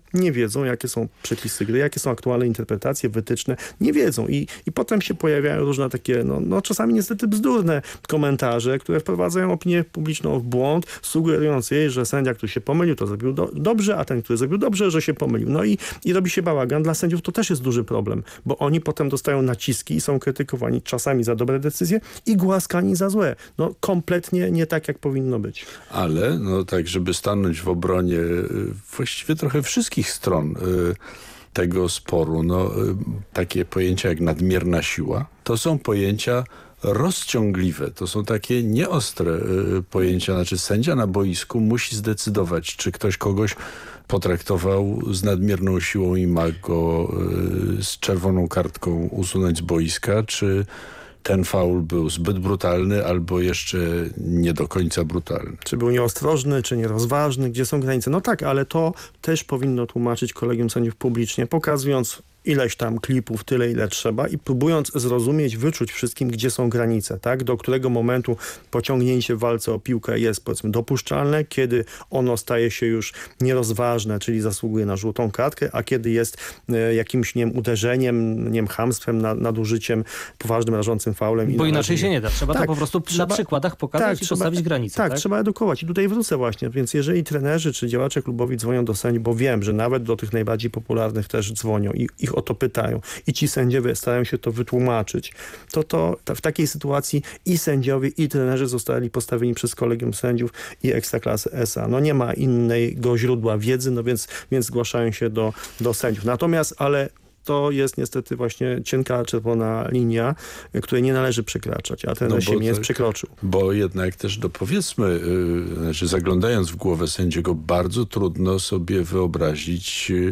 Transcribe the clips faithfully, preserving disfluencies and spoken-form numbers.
nie wiedzą, jakie są przepisy gry, jakie są aktualne interpretacje, wytyczne, nie wiedzą i, i potem się pojawiają różne takie, no, no czasami niestety bzdurne komentarze, które wprowadzają opinię publiczną w błąd, sugerując jej, że sędzia, który się pomylił, to zrobił do, dobrze, a ten, który zrobił dobrze, że się pomylił. No i, i robi się bałagan. Dla sędziów to też jest duży problem, bo oni potem dostają naciski i są krytykowani czasami za dobre decyzje i głaskani za złe. No kompletnie nie tak, jak powinno być. Ale, no tak, żeby stanąć w obronie y, właściwie trochę wszystkich stron y, tego sporu, no y, takie pojęcia jak nadmierna siła, to są pojęcia rozciągliwe. To są takie nieostre y, pojęcia. Znaczy sędzia na boisku musi zdecydować, czy ktoś kogoś potraktował z nadmierną siłą i ma go y, z czerwoną kartką usunąć z boiska, czy ten faul był zbyt brutalny albo jeszcze nie do końca brutalny. Czy był nieostrożny, czy nierozważny, gdzie są granice. No tak, ale to też powinno tłumaczyć kolegium sędziów publicznie, pokazując ileś tam klipów, tyle ile trzeba i próbując zrozumieć, wyczuć wszystkim, gdzie są granice, tak? Do którego momentu pociągnięcie w walce o piłkę jest, powiedzmy, dopuszczalne, kiedy ono staje się już nierozważne, czyli zasługuje na żółtą kartkę, a kiedy jest e, jakimś, nie wiem, uderzeniem, nie wiem, chamstwem, nad, nadużyciem, poważnym, rażącym faulem. Bo inaczej się nie da. Trzeba tak, to po prostu trzeba, na przykładach pokazać tak, i trzeba, postawić granice. Tak, tak, trzeba edukować. I tutaj wrócę właśnie. Więc jeżeli trenerzy czy działacze klubowi dzwonią do sędziów, bo wiem, że nawet do tych najbardziej popularnych też dzwonią i ich o to pytają i ci sędziowie starają się to wytłumaczyć, to, to, to w takiej sytuacji i sędziowie, i trenerzy zostali postawieni przez kolegium sędziów i Ekstraklasy S A. No nie ma innego źródła wiedzy, no więc, więc zgłaszają się do, do sędziów. Natomiast, ale to jest niestety właśnie cienka czerwona linia, której nie należy przekraczać, a ten no Siemieniec tak, przekroczył. Bo jednak też dopowiedzmy, yy, znaczy zaglądając w głowę sędziego, bardzo trudno sobie wyobrazić, yy,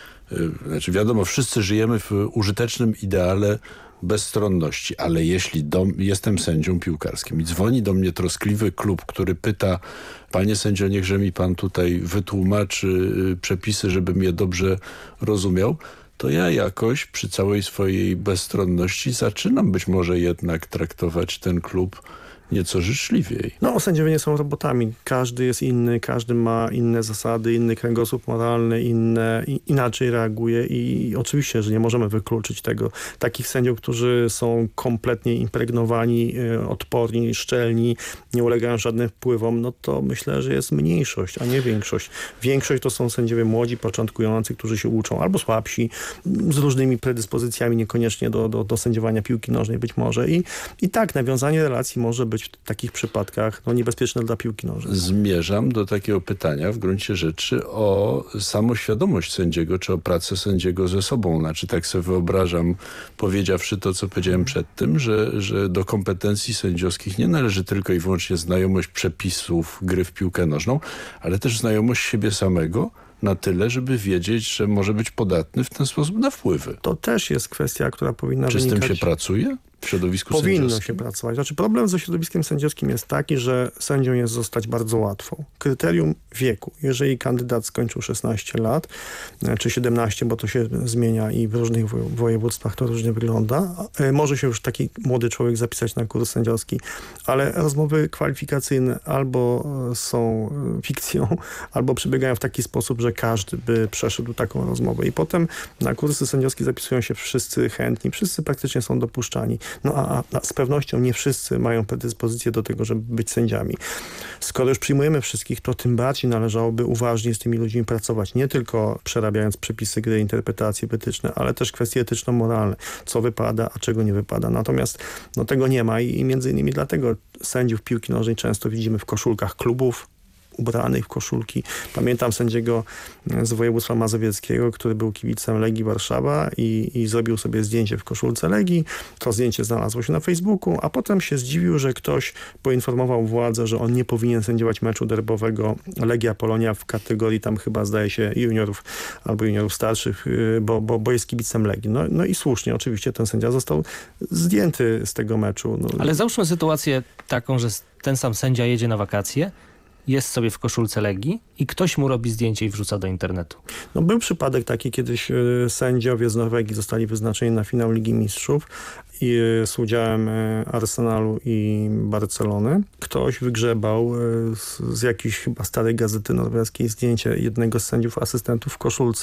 znaczy wiadomo, wszyscy żyjemy w użytecznym ideale bezstronności, ale jeśli do, jestem sędzią piłkarskim i dzwoni do mnie troskliwy klub, który pyta: panie sędzio, niechże mi pan tutaj wytłumaczy yy, przepisy, żebym je dobrze rozumiał, to ja jakoś przy całej swojej bezstronności zaczynam być może jednak traktować ten klub nieco życzliwiej. No, sędziowie nie są robotami. Każdy jest inny, każdy ma inne zasady, inny kręgosłup moralny, inne, i, inaczej reaguje i oczywiście, że nie możemy wykluczyć tego. Takich sędziów, którzy są kompletnie impregnowani, y, odporni, szczelni, nie ulegają żadnym wpływom, no to myślę, że jest mniejszość, a nie większość. Większość to są sędziowie młodzi, początkujący, którzy się uczą, albo słabsi, z różnymi predyspozycjami, niekoniecznie do, do, do sędziowania piłki nożnej być może. I, i tak, nawiązanie relacji może być w takich przypadkach no, niebezpieczne dla piłki nożnej. Zmierzam do takiego pytania w gruncie rzeczy o samoświadomość sędziego, czy o pracę sędziego ze sobą. Znaczy tak sobie wyobrażam, powiedziawszy to, co powiedziałem przed tym, że, że do kompetencji sędziowskich nie należy tylko i wyłącznie znajomość przepisów gry w piłkę nożną, ale też znajomość siebie samego, na tyle, żeby wiedzieć, że może być podatny w ten sposób na wpływy. To też jest kwestia, która powinna Czy wynikać... z tym się pracuje w środowisku Powinno sędziowskim? się pracować. Znaczy problem ze środowiskiem sędziowskim jest taki, że sędzią jest zostać bardzo łatwo. Kryterium wieku. Jeżeli kandydat skończył szesnaście lat, czy siedemnaście, bo to się zmienia i w różnych województwach to różnie wygląda, może się już taki młody człowiek zapisać na kurs sędziowski, ale rozmowy kwalifikacyjne albo są fikcją, albo przebiegają w taki sposób, że każdy by przeszedł taką rozmowę. I potem na kursy sędziowskie zapisują się wszyscy chętni, wszyscy praktycznie są dopuszczani. No a, a z pewnością nie wszyscy mają predyspozycję do tego, żeby być sędziami. Skoro już przyjmujemy wszystkich, to tym bardziej należałoby uważnie z tymi ludźmi pracować. Nie tylko przerabiając przepisy gry, interpretacje, wytyczne, ale też kwestie etyczno-moralne. Co wypada, a czego nie wypada. Natomiast no, tego nie ma i, i między innymi dlatego sędziów piłki nożnej często widzimy w koszulkach klubów, ubranych w koszulki. Pamiętam sędziego z województwa mazowieckiego, który był kibicem Legii Warszawa i, i zrobił sobie zdjęcie w koszulce Legii. To zdjęcie znalazło się na Facebooku, a potem się zdziwił, że ktoś poinformował władzę, że on nie powinien sędziować meczu derbowego Legia Polonia w kategorii tam chyba zdaje się juniorów albo juniorów starszych, bo, bo, bo jest kibicem Legii. No, no i słusznie, oczywiście ten sędzia został zdjęty z tego meczu. No. Ale załóżmy sytuację taką, że ten sam sędzia jedzie na wakacje, jest sobie w koszulce Legii i ktoś mu robi zdjęcie i wrzuca do internetu. No, był przypadek taki, kiedyś y, sędziowie z Norwegii zostali wyznaczeni na finał Ligi Mistrzów i y, z udziałem y, Arsenalu i Barcelony. Ktoś wygrzebał y, z, z jakiejś chyba starej gazety norweskiej zdjęcie jednego z sędziów asystentów w koszulce